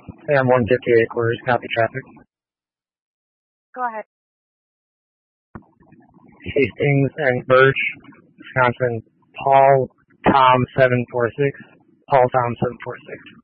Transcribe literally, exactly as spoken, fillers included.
Sam one fifty-eight quarters, copy traffic. Go ahead. Hastings and Birch, Wisconsin, Paul Tom seven four six. Paul Tom seven four six.